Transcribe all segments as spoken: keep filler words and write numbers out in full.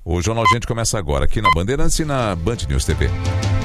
O Jornal Gente começa agora aqui na Bandeirantes e na Band News T V.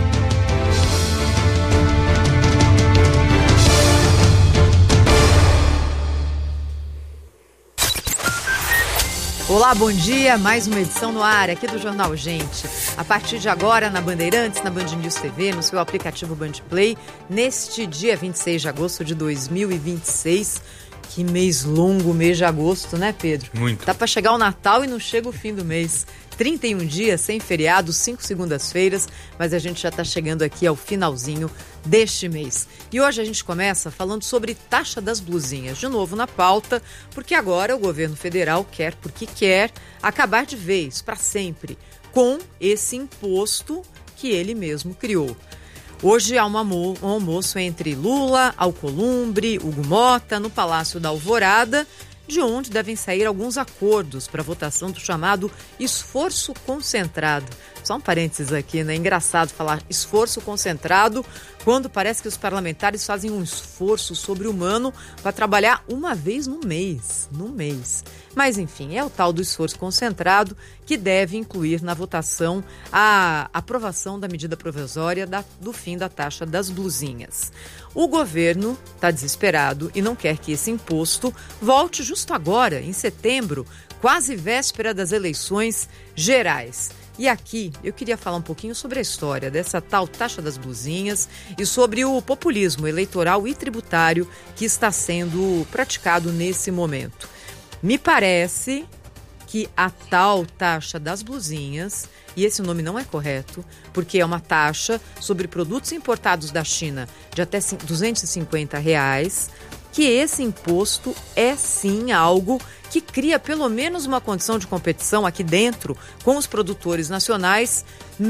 Olá, bom dia. Mais uma edição no ar aqui do Jornal Gente. A partir de agora, na Bandeirantes, na Band News T V, no seu aplicativo Band Play, neste dia vinte e seis de agosto de dois mil e vinte e seis. Que mês longo, mês de agosto, né, Pedro? Muito. Dá para chegar o Natal e não chega o fim do mês. trinta e um dias, sem feriado, cinco segundas-feiras, mas a gente já está chegando aqui ao finalzinho deste mês. E hoje a gente começa falando sobre taxa das blusinhas, de novo na pauta, porque agora o governo federal quer, porque quer, acabar de vez, para sempre, com esse imposto que ele mesmo criou. Hoje há um almoço entre Lula, Alcolumbre, Hugo Mota, no Palácio da Alvorada, de onde devem sair alguns acordos para a votação do chamado esforço concentrado. Só um parênteses aqui, né? Engraçado falar esforço concentrado quando parece que os parlamentares fazem um esforço sobre-humano para trabalhar uma vez no mês, no mês. Mas, enfim, é o tal do esforço concentrado que deve incluir na votação a aprovação da medida provisória da, do fim da taxa das blusinhas. O governo está desesperado e não quer que esse imposto volte justo agora, em setembro, quase véspera das eleições gerais. E aqui eu queria falar um pouquinho sobre a história dessa tal taxa das blusinhas e sobre o populismo eleitoral e tributário que está sendo praticado nesse momento. Me parece que a tal taxa das blusinhas, e esse nome não é correto, porque é uma taxa sobre produtos importados da China de até duzentos e cinquenta reais, que esse imposto é sim algo que cria pelo menos uma condição de competição aqui dentro com os produtores nacionais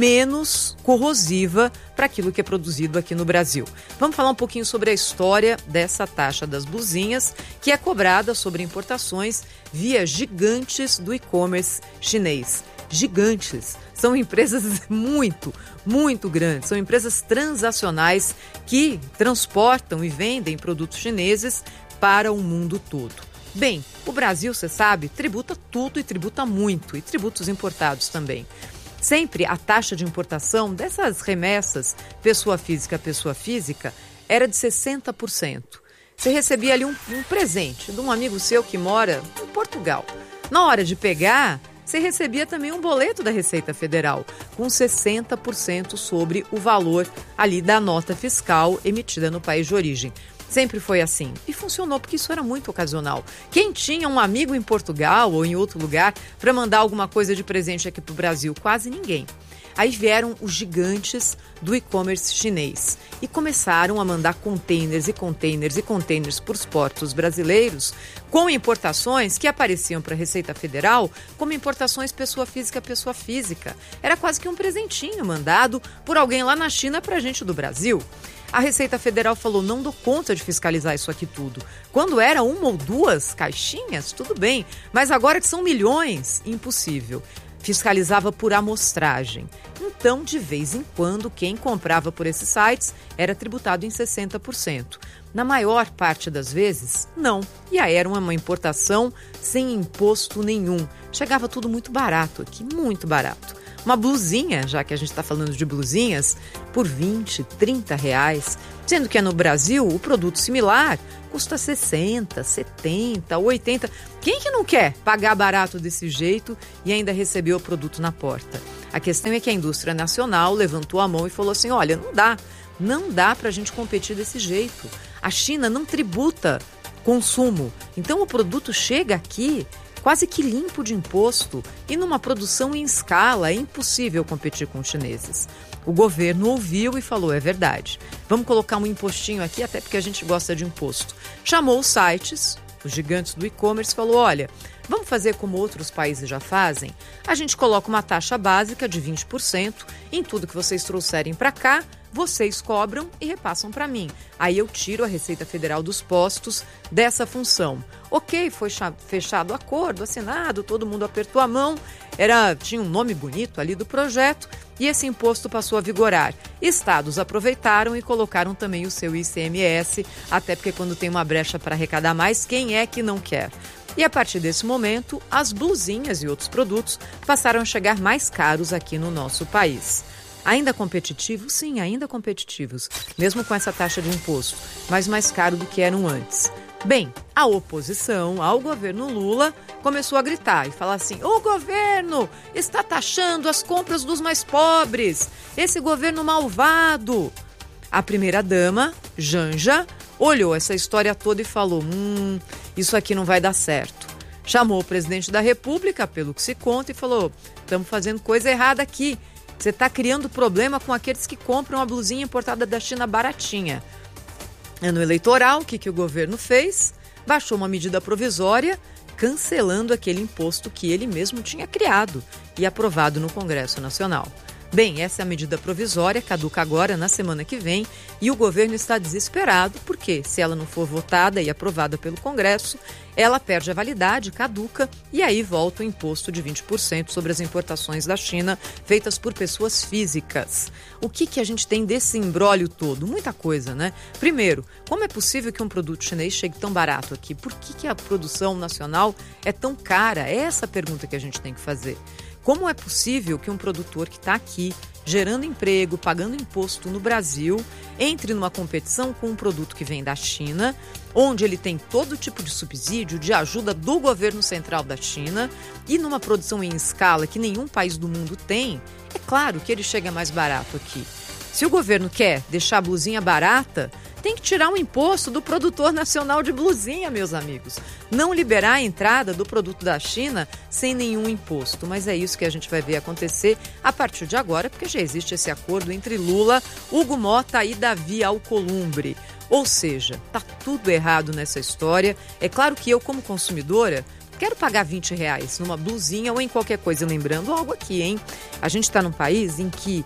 menos corrosiva para aquilo que é produzido aqui no Brasil. Vamos falar um pouquinho sobre a história dessa taxa das blusinhas, que é cobrada sobre importações via gigantes do e-commerce chinês. Gigantes. São empresas muito, muito grandes. São empresas transacionais que transportam e vendem produtos chineses para o mundo todo. Bem, o Brasil, você sabe, tributa tudo e tributa muito, e tributos importados também. Sempre a taxa de importação dessas remessas pessoa física a pessoa física era de sessenta por cento. Você recebia ali um, um presente de um amigo seu que mora em Portugal. Na hora de pegar, você recebia também um boleto da Receita Federal, com sessenta por cento sobre o valor ali da nota fiscal emitida no país de origem. Sempre foi assim. E funcionou porque isso era muito ocasional. Quem tinha um amigo em Portugal ou em outro lugar para mandar alguma coisa de presente aqui para o Brasil? Quase ninguém. Aí vieram os gigantes do e-commerce chinês e começaram a mandar containers e containers e containers por os portos brasileiros com importações que apareciam para a Receita Federal como importações pessoa física a pessoa física. Era quase que um presentinho mandado por alguém lá na China para a gente do Brasil. A Receita Federal falou, não dou conta de fiscalizar isso aqui tudo. Quando era uma ou duas caixinhas, tudo bem. Mas agora que são milhões, impossível. Fiscalizava por amostragem. Então, de vez em quando, quem comprava por esses sites era tributado em sessenta por cento. Na maior parte das vezes, não. E aí era uma importação sem imposto nenhum. Chegava tudo muito barato aqui, muito barato. Uma blusinha, já que a gente está falando de blusinhas, por vinte, trinta reais. Sendo que é no Brasil, o produto similar custa sessenta, setenta, oitenta. Quem que não quer pagar barato desse jeito e ainda receber o produto na porta? A questão é que a indústria nacional levantou a mão e falou assim, olha, não dá, não dá para a gente competir desse jeito. A China não tributa consumo, então o produto chega aqui quase que limpo de imposto e numa produção em escala é impossível competir com os chineses. O governo ouviu e falou, é verdade, vamos colocar um impostinho aqui, até porque a gente gosta de imposto. Chamou os sites, os gigantes do e-commerce, falou, olha, vamos fazer como outros países já fazem? A gente coloca uma taxa básica de vinte por cento em tudo que vocês trouxerem para cá, vocês cobram e repassam para mim. Aí eu tiro a Receita Federal dos postos dessa função. Ok, foi fechado o acordo, assinado, todo mundo apertou a mão, era, tinha um nome bonito ali do projeto e esse imposto passou a vigorar. Estados aproveitaram e colocaram também o seu I C M S, até porque quando tem uma brecha para arrecadar mais, quem é que não quer? E a partir desse momento, as blusinhas e outros produtos passaram a chegar mais caros aqui no nosso país. Ainda competitivos? Sim, ainda competitivos, mesmo com essa taxa de imposto, mas mais caro do que eram antes. Bem, a oposição ao governo Lula começou a gritar e falar assim: o governo está taxando as compras dos mais pobres, esse governo malvado. A primeira-dama, Janja, olhou essa história toda e falou: hum, isso aqui não vai dar certo. Chamou o presidente da República, pelo que se conta, e falou: estamos fazendo coisa errada aqui. Você está criando problema com aqueles que compram a blusinha importada da China baratinha. Ano eleitoral, o que, que o governo fez? Baixou uma medida provisória, cancelando aquele imposto que ele mesmo tinha criado e aprovado no Congresso Nacional. Bem, essa é a medida provisória, caduca agora na semana que vem, e o governo está desesperado porque, se ela não for votada e aprovada pelo Congresso, ela perde a validade, caduca, e aí volta o imposto de vinte por cento sobre as importações da China feitas por pessoas físicas. O que, que a gente tem desse imbróglio todo? Muita coisa, né? Primeiro, como é possível que um produto chinês chegue tão barato aqui? Por que, que a produção nacional é tão cara? É essa a pergunta que a gente tem que fazer. Como é possível que um produtor que está aqui, gerando emprego, pagando imposto no Brasil, entre numa competição com um produto que vem da China, onde ele tem todo tipo de subsídio, de ajuda do governo central da China, e numa produção em escala que nenhum país do mundo tem? É claro que ele chega mais barato aqui. Se o governo quer deixar a blusinha barata, tem que tirar o imposto do produtor nacional de blusinha, meus amigos. Não liberar a entrada do produto da China sem nenhum imposto. Mas é isso que a gente vai ver acontecer a partir de agora, porque já existe esse acordo entre Lula, Hugo Mota e Davi Alcolumbre. Ou seja, tá tudo errado nessa história. É claro que eu, como consumidora, quero pagar vinte reais numa blusinha ou em qualquer coisa. Lembrando algo aqui, hein? A gente está num país em que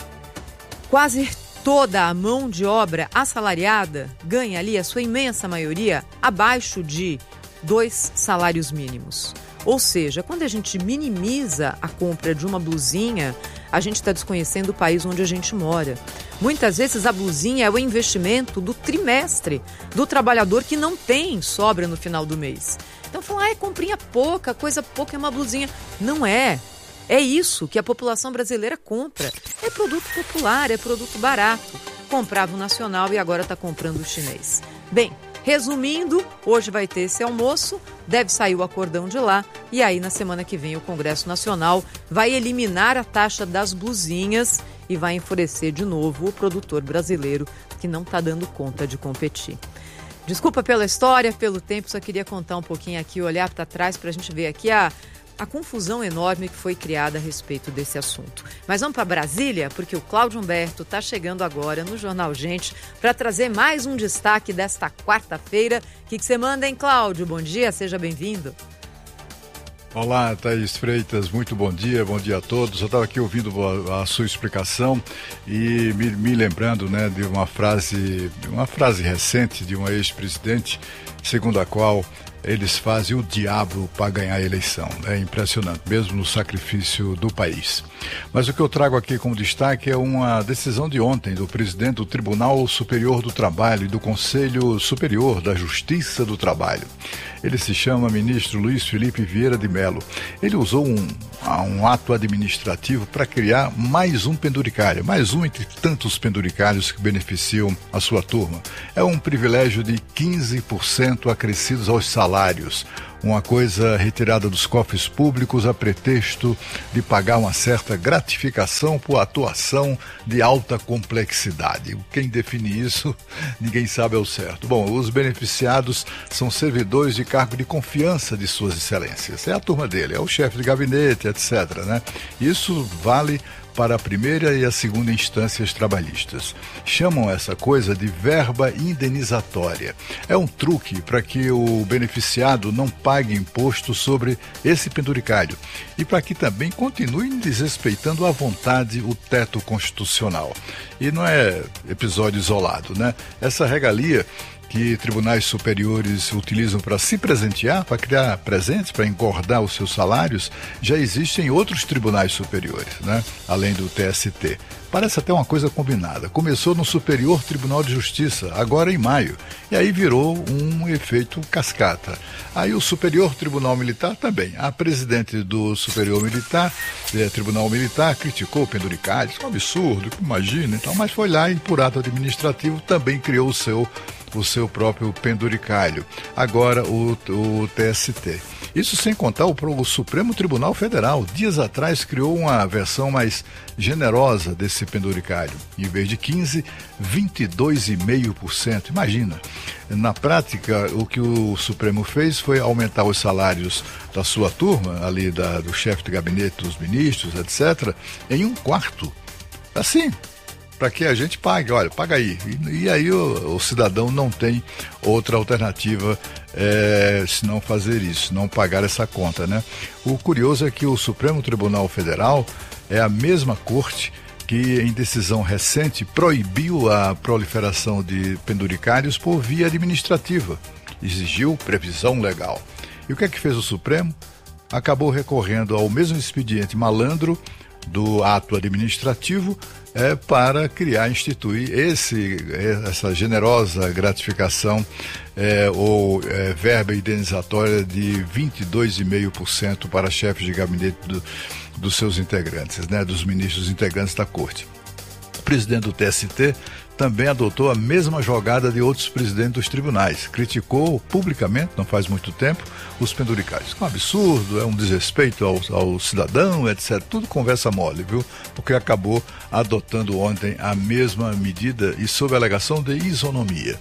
quase toda a mão de obra assalariada ganha ali, a sua imensa maioria, abaixo de dois salários mínimos. Ou seja, quando a gente minimiza a compra de uma blusinha, a gente está desconhecendo o país onde a gente mora. Muitas vezes a blusinha é o investimento do trimestre, do trabalhador que não tem sobra no final do mês. Então falar, ah, é comprinha pouca, coisa pouca, é uma blusinha. Não é. É isso que a população brasileira compra. É produto popular, é produto barato. Comprava o nacional e agora está comprando o chinês. Bem, resumindo, hoje vai ter esse almoço, deve sair o acordão de lá, e aí na semana que vem o Congresso Nacional vai eliminar a taxa das blusinhas e vai enfurecer de novo o produtor brasileiro que não está dando conta de competir. Desculpa pela história, pelo tempo, só queria contar um pouquinho aqui, olhar para trás para a gente ver aqui a... a confusão enorme que foi criada a respeito desse assunto. Mas vamos para Brasília, porque o Cláudio Humberto está chegando agora no Jornal Gente para trazer mais um destaque desta quarta-feira. O que, que você manda, hein, Cláudio? Bom dia, seja bem-vindo. Olá, Thaís Freitas, muito bom dia, bom dia a todos. Eu estava aqui ouvindo a, a sua explicação e me, me lembrando, né, de uma frase, uma frase recente de uma ex-presidente, segundo a qual eles fazem o diabo para ganhar a eleição. É impressionante, mesmo no sacrifício do país. Mas o que eu trago aqui como destaque é uma decisão de ontem do presidente do Tribunal Superior do Trabalho e do Conselho Superior da Justiça do Trabalho. Ele se chama ministro Luiz Felipe Vieira de Mello. Ele usou um, um ato administrativo para criar mais um penduricário, mais um entre tantos penduricários que beneficiam a sua turma. É um privilégio de quinze por cento acrescidos aos salários, uma coisa retirada dos cofres públicos a pretexto de pagar uma certa gratificação por atuação de alta complexidade. Quem define isso, ninguém sabe ao certo. Bom, os beneficiados são servidores de cargo de confiança de suas excelências. É a turma dele, é o chefe de gabinete, etcétera, né? Isso vale para a primeira e a segunda instâncias trabalhistas. Chamam essa coisa de verba indenizatória. É um truque para que o beneficiado não pague imposto sobre esse penduricário e para que também continue desrespeitando à vontade o teto constitucional. E não é episódio isolado, né? Essa regalia que tribunais superiores utilizam para se presentear, para criar presentes, para engordar os seus salários, já existem outros tribunais superiores, né? Além do T S T. Parece até uma coisa combinada. Começou no Superior Tribunal de Justiça, agora em maio, e aí virou um efeito cascata. Aí o Superior Tribunal Militar também. A presidente do Superior Militar, eh, Tribunal Militar, criticou o penduricalho, isso é um absurdo, imagina, então, mas foi lá e por ato administrativo também criou o seu, o seu próprio penduricalho. Agora o, o T S T. Isso sem contar o, o Supremo Tribunal Federal, dias atrás criou uma versão mais generosa desse penduricalho. Em vez de quinze por cento, vinte e dois vírgula cinco por cento. Imagina, na prática, o que o Supremo fez foi aumentar os salários da sua turma, ali da, do chefe de gabinete, dos ministros, etcétera, em um quarto. Assim, para que a gente pague, olha, paga aí. E, e aí o, o cidadão não tem outra alternativa é, se não fazer isso, não pagar essa conta, né? O curioso é que o Supremo Tribunal Federal é a mesma corte que, em decisão recente, proibiu a proliferação de penduricários por via administrativa. Exigiu previsão legal. E o que é que fez o Supremo? Acabou recorrendo ao mesmo expediente malandro do ato administrativo é, para criar, instituir esse, essa generosa gratificação é, ou é, verba indenizatória de vinte e dois vírgula cinco por cento para chefes de gabinete do, dos seus integrantes, né, dos ministros integrantes da Corte. O presidente do T S T também adotou a mesma jogada de outros presidentes dos tribunais. Criticou publicamente, não faz muito tempo, os penduricários. É um absurdo, é um desrespeito ao, ao cidadão, etcétera. Tudo conversa mole, viu? Porque acabou adotando ontem a mesma medida e sob a alegação de isonomia.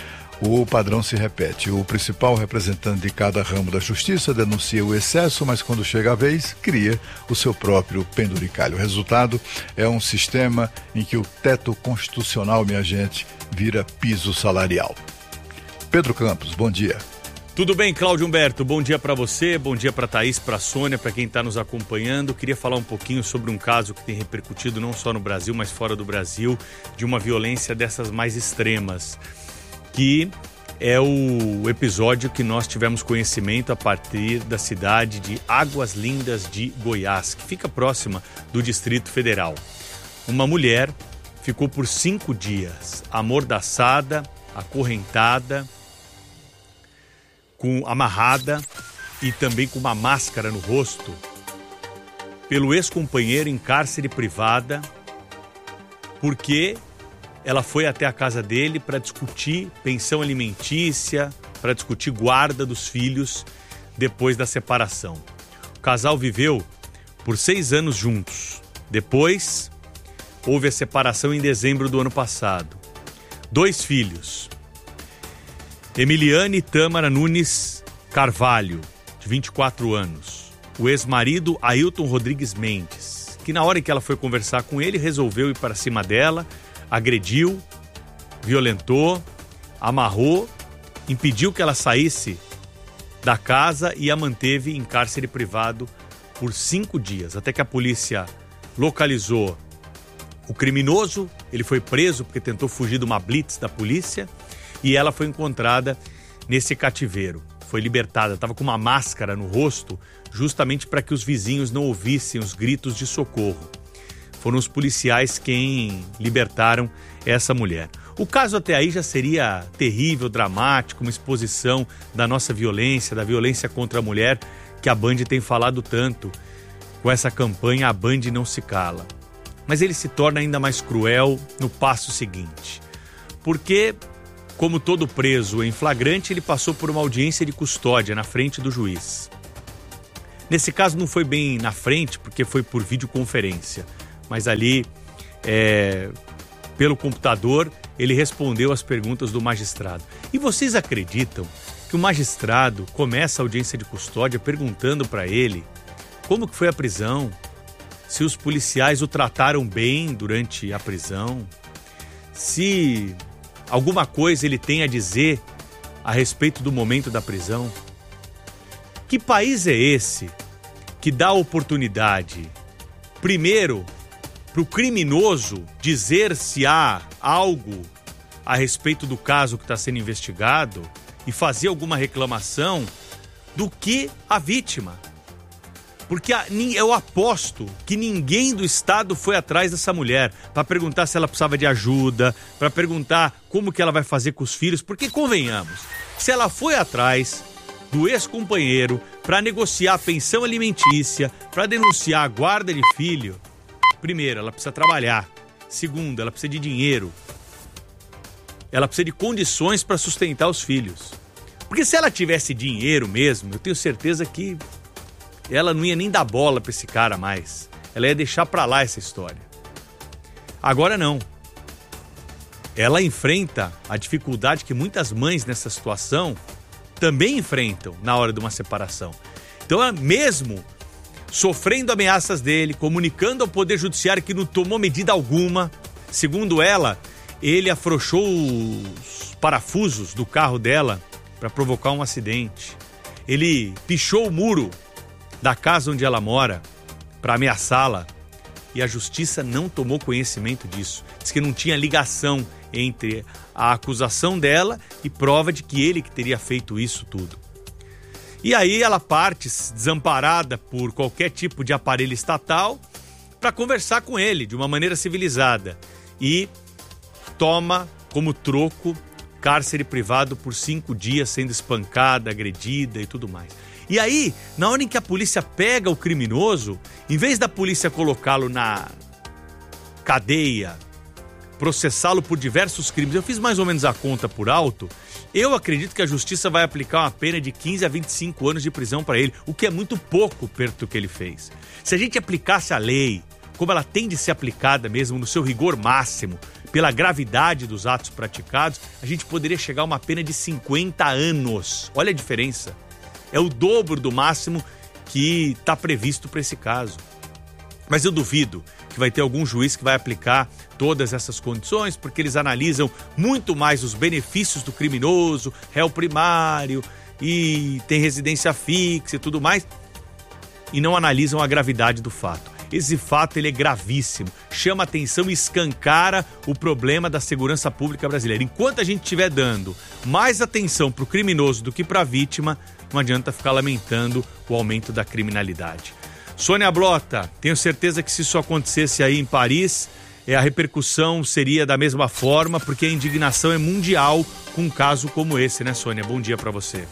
O padrão se repete. O principal representante de cada ramo da justiça denuncia o excesso, mas quando chega a vez, cria o seu próprio penduricalho. O resultado é um sistema em que o teto constitucional, minha gente, vira piso salarial. Pedro Campos, bom dia. Tudo bem, Cláudio Humberto? Bom dia para você, bom dia para Thaís, para Sônia, para quem está nos acompanhando. Queria falar um pouquinho sobre um caso que tem repercutido não só no Brasil, mas fora do Brasil, de uma violência dessas mais extremas, que é o episódio que nós tivemos conhecimento a partir da cidade de Águas Lindas de Goiás, que fica próxima do Distrito Federal. Uma mulher ficou por cinco dias amordaçada, acorrentada, com amarrada e também com uma máscara no rosto pelo ex-companheiro em cárcere privada, porque ela foi até a casa dele para discutir pensão alimentícia, para discutir guarda dos filhos depois da separação. O casal viveu por seis anos juntos. Depois, houve a separação em dezembro do ano passado. Dois filhos. Emiliane Tâmara Nunes Carvalho, de vinte e quatro anos. O ex-marido Ailton Rodrigues Mendes, que na hora em que ela foi conversar com ele, resolveu ir para cima dela, agrediu, violentou, amarrou, impediu que ela saísse da casa e a manteve em cárcere privado por cinco dias, até que a polícia localizou o criminoso. Ele foi preso porque tentou fugir de uma blitz da polícia e ela foi encontrada nesse cativeiro. Foi libertada, estava com uma máscara no rosto, justamente para que os vizinhos não ouvissem os gritos de socorro. Foram os policiais quem libertaram essa mulher. O caso até aí já seria terrível, dramático, uma exposição da nossa violência, da violência contra a mulher, que a Band tem falado tanto com essa campanha A Band Não Se Cala. Mas ele se torna ainda mais cruel no passo seguinte. Porque, como todo preso em flagrante, ele passou por uma audiência de custódia na frente do juiz. Nesse caso não foi bem na frente, porque foi por videoconferência. Mas ali, é, pelo computador, ele respondeu às perguntas do magistrado. E vocês acreditam que o magistrado começa a audiência de custódia perguntando para ele como que foi a prisão, se os policiais o trataram bem durante a prisão, se alguma coisa ele tem a dizer a respeito do momento da prisão? Que país é esse que dá oportunidade, primeiro, para o criminoso dizer se há algo a respeito do caso que está sendo investigado e fazer alguma reclamação do que a vítima. Porque a, eu aposto que ninguém do Estado foi atrás dessa mulher para perguntar se ela precisava de ajuda, para perguntar como que ela vai fazer com os filhos, porque convenhamos, se ela foi atrás do ex-companheiro para negociar a pensão alimentícia, para denunciar a guarda de filho, primeiro, ela precisa trabalhar. Segundo, ela precisa de dinheiro. Ela precisa de condições para sustentar os filhos. Porque se ela tivesse dinheiro mesmo, eu tenho certeza que ela não ia nem dar bola para esse cara mais. Ela ia deixar para lá essa história. Agora não. Ela enfrenta a dificuldade que muitas mães nessa situação também enfrentam na hora de uma separação. Então, mesmo sofrendo ameaças dele, comunicando ao Poder Judiciário que não tomou medida alguma, segundo ela, ele afrouxou os parafusos do carro dela para provocar um acidente. Ele pichou o muro da casa onde ela mora para ameaçá-la e a justiça não tomou conhecimento disso. Diz que não tinha ligação entre a acusação dela e prova de que ele que teria feito isso tudo. E aí ela parte desamparada por qualquer tipo de aparelho estatal para conversar com ele de uma maneira civilizada e toma como troco cárcere privado por cinco dias sendo espancada, agredida e tudo mais. E aí, na hora em que a polícia pega o criminoso, em vez da polícia colocá-lo na cadeia, processá-lo por diversos crimes, eu fiz mais ou menos a conta por alto, eu acredito que a justiça vai aplicar uma pena de quinze a vinte e cinco anos de prisão para ele, o que é muito pouco perto do que ele fez. Se a gente aplicasse a lei, como ela tem de ser aplicada mesmo no seu rigor máximo, pela gravidade dos atos praticados, a gente poderia chegar a uma pena de cinquenta anos. Olha a diferença. É o dobro do máximo que está previsto para esse caso. Mas eu duvido que vai ter algum juiz que vai aplicar todas essas condições, porque eles analisam muito mais os benefícios do criminoso, réu primário, e tem residência fixa e tudo mais, e não analisam a gravidade do fato. Esse fato ele é gravíssimo, chama atenção e escancara o problema da segurança pública brasileira. Enquanto a gente estiver dando mais atenção para o criminoso do que para a vítima, não adianta ficar lamentando o aumento da criminalidade. Sônia Blota, tenho certeza que se isso acontecesse aí em Paris, a repercussão seria da mesma forma, porque a indignação é mundial com um caso como esse, né, Sônia? Bom dia para você.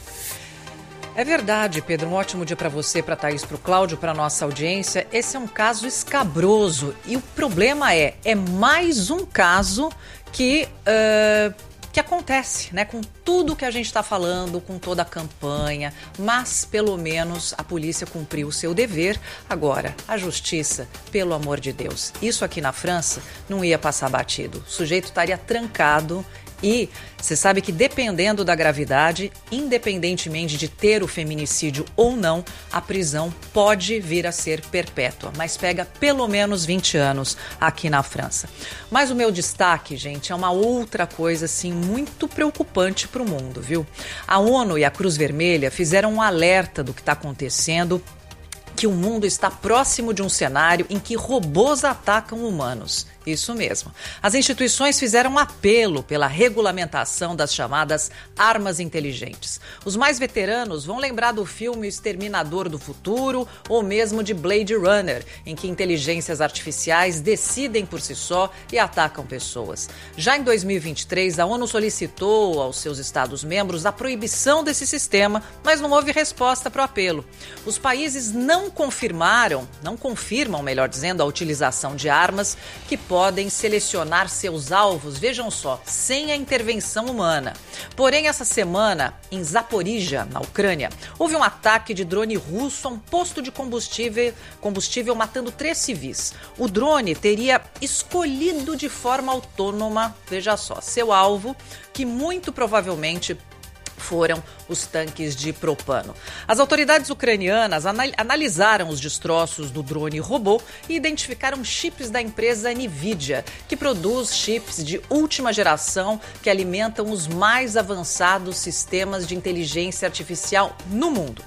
É verdade, Pedro. Um ótimo dia para você, para a Thaís, para o Cláudio, para a nossa audiência. Esse é um caso escabroso e o problema é, é mais um caso que, uh, que acontece, né? Com tudo que a gente está falando, com toda a campanha, mas pelo menos a polícia cumpriu o seu dever. Agora, a justiça, pelo amor de Deus, isso aqui na França não ia passar batido. O sujeito estaria trancado. E você sabe que dependendo da gravidade, independentemente de ter o feminicídio ou não, a prisão pode vir a ser perpétua, mas pega pelo menos vinte anos aqui na França. Mas o meu destaque, gente, é uma outra coisa assim muito preocupante para o mundo, viu? A ONU e a Cruz Vermelha fizeram um alerta do que está acontecendo, que o mundo está próximo de um cenário em que robôs atacam humanos. Isso mesmo. As instituições fizeram um apelo pela regulamentação das chamadas armas inteligentes. Os mais veteranos vão lembrar do filme O Exterminador do Futuro ou mesmo de Blade Runner, em que inteligências artificiais decidem por si só e atacam pessoas. Já em dois mil e vinte e três, a ONU solicitou aos seus Estados-membros a proibição desse sistema, mas não houve resposta para o apelo. Os países não confirmaram, não confirmam, melhor dizendo, a utilização de armas que podem selecionar seus alvos, vejam só, sem a intervenção humana. Porém, essa semana, em Zaporizhia, na Ucrânia, houve um ataque de drone russo a um posto de combustível, combustível matando três civis. O drone teria escolhido de forma autônoma, veja só, seu alvo, que muito provavelmente foram os tanques de propano. As autoridades ucranianas analisaram os destroços do drone robô e identificaram chips da empresa NVIDIA, que produz chips de última geração que alimentam os mais avançados sistemas de inteligência artificial no mundo.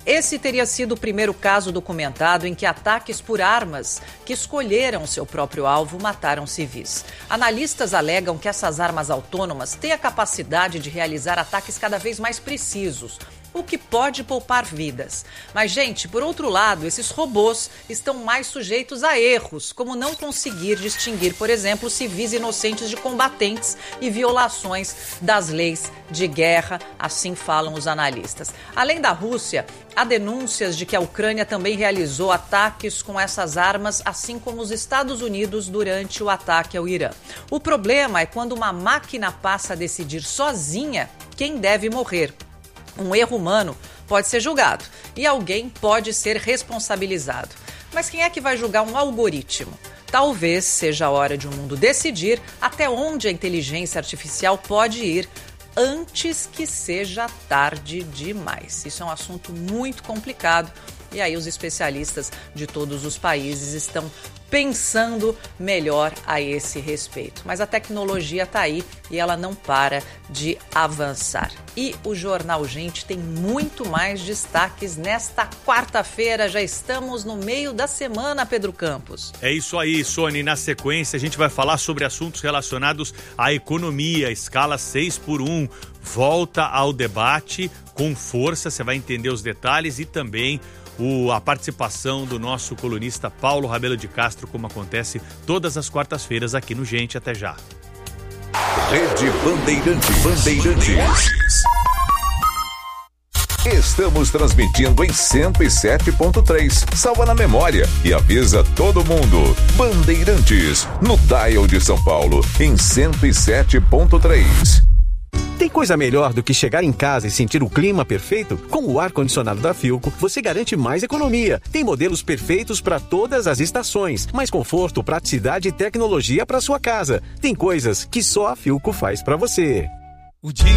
Esse teria sido o primeiro caso documentado em que ataques por armas que escolheram seu próprio alvo mataram civis. Analistas alegam que essas armas autônomas têm a capacidade de realizar ataques cada vez mais precisos, o que pode poupar vidas. Mas, gente, por outro lado, esses robôs estão mais sujeitos a erros, como não conseguir distinguir, por exemplo, civis inocentes de combatentes e violações das leis de guerra, assim falam os analistas. Além da Rússia, há denúncias de que a Ucrânia também realizou ataques com essas armas, assim como os Estados Unidos durante o ataque ao Irã. O problema é quando uma máquina passa a decidir sozinha quem deve morrer. Um erro humano pode ser julgado e alguém pode ser responsabilizado. Mas quem é que vai julgar um algoritmo? Talvez seja a hora de o mundo decidir até onde a inteligência artificial pode ir antes que seja tarde demais. Isso é um assunto muito complicado e aí os especialistas de todos os países estão pensando melhor a esse respeito. Mas a tecnologia está aí e ela não para de avançar. E o Jornal Gente tem muito mais destaques nesta quarta-feira. Já estamos no meio da semana, Pedro Campos. É isso aí, Sônia. Na sequência, a gente vai falar sobre assuntos relacionados à economia. Escala seis por um volta ao debate com força. Você vai entender os detalhes e também O, a participação do nosso colunista Paulo Rabelo de Castro, como acontece todas as quartas-feiras aqui no Gente. Até já. Rede Bandeirantes. Bandeirantes. Estamos transmitindo em cento e sete ponto três. Salva na memória e avisa todo mundo. Bandeirantes, no dial de São Paulo, em cento e sete ponto três. Tem coisa melhor do que chegar em casa e sentir o clima perfeito? Com o ar-condicionado da Philco, você garante mais economia. Tem modelos perfeitos para todas as estações, mais conforto, praticidade e tecnologia para sua casa. Tem coisas que só a Philco faz para você. O dia